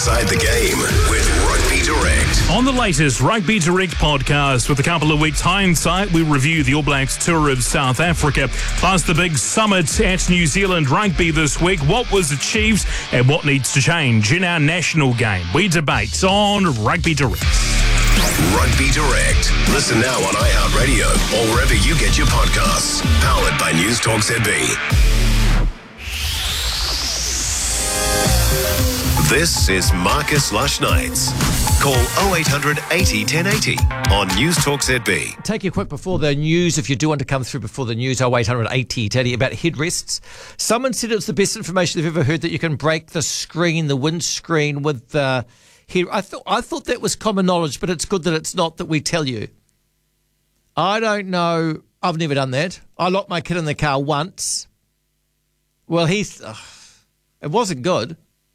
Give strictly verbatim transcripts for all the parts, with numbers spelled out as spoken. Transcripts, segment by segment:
Inside the Game with Rugby Direct. On the latest Rugby Direct podcast, with a couple of weeks hindsight, we review the All Blacks tour of South Africa, plus the big summit at New Zealand Rugby this week, what was achieved and what needs to change in our national game. We debate on Rugby Direct. Rugby Direct. Listen now on iHeartRadio or wherever you get your podcasts. Powered by News Talk Z B. This is Marcus Lush Nights. Call oh eight hundred eighty ten eighty on News Talk Z B. Take you quick before the news, if you do want to come through before the news, oh eight hundred eighty ten eighty about headrests. Someone said it's the best information they've ever heard that you can break the screen, the windscreen with uh, head. I thought I thought that was common knowledge, but it's good that it's not, that we tell you. I don't know. I've never done that. I locked my kid in the car once. Well, he's... Uh, it wasn't good.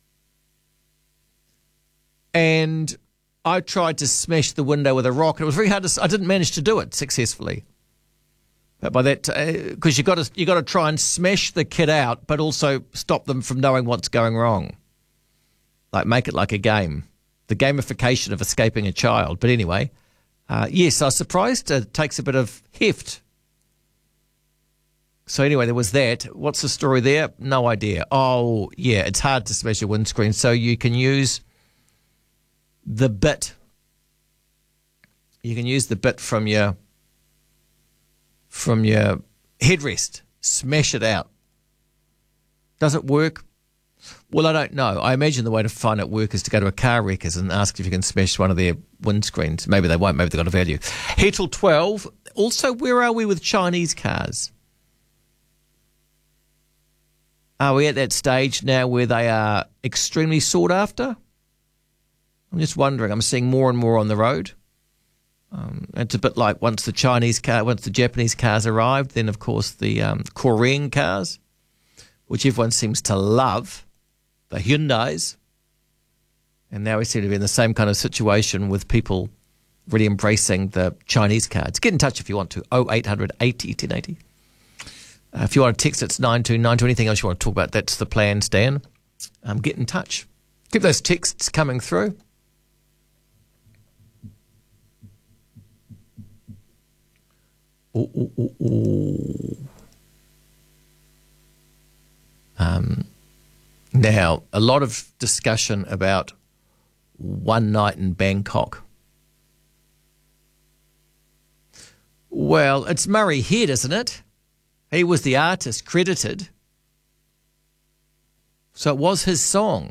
And I tried to smash the window with a rock. It was very hard to. I didn't manage to do it successfully. But by that, because uh, you got to you got to try and smash the kid out, but also stop them from knowing what's going wrong. Like make it like a game, the gamification of escaping a child. But anyway, uh, yes, I was surprised. It takes a bit of heft. So anyway, there was that. What's the story there? No idea. Oh yeah, it's hard to smash a windscreen, so you can use the bit. You can use the bit from your from your headrest. Smash it out. Does it work? Well, I don't know. I imagine the way to find out work is to go to a car wreckers and ask if you can smash one of their windscreens. Maybe they won't. Maybe they've got a value. Here till twelve. Also, where are we with Chinese cars? Are we at that stage now where they are extremely sought after? I'm just wondering. I'm seeing more and more on the road. Um, it's a bit like once the Chinese car, once the Japanese cars arrived, then of course the um, Korean cars, which everyone seems to love, the Hyundais. And now we seem to be in the same kind of situation with people really embracing the Chinese cars. Get in touch if you want to. oh eight hundred eighty ten eighty. Uh, if you want to text, it's nine two nine two. Anything else you want to talk about, that's the plans, Dan. Um, get in touch. Keep those texts coming through. Ooh, ooh, ooh, ooh. Um, now, a lot of discussion about One Night in Bangkok. Well, it's Murray Head, isn't it? He was the artist credited. So it was his song.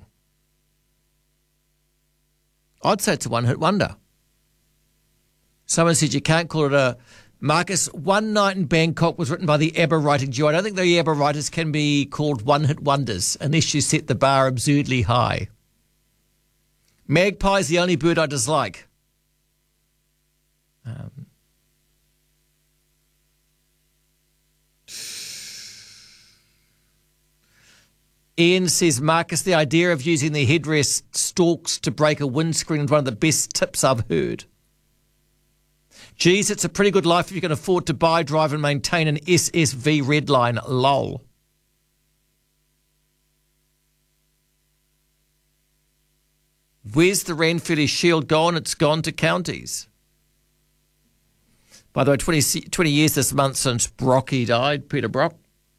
I'd say it's a one-hit wonder. Someone said you can't call it a... Marcus, One Night in Bangkok was written by the ABBA writing duo. I don't think the ABBA writers can be called one-hit wonders unless you set the bar absurdly high. Magpie's the only bird I dislike. Um, Ian says, Marcus, the idea of using the headrest stalks to break a windscreen is one of the best tips I've heard. Geez, it's a pretty good life if you can afford to buy, drive and maintain an S S V Redline. Lol. Where's the Ranfurly Shield gone? It's gone to counties. By the way, twenty, twenty years this month since Brocky died, Peter Brock.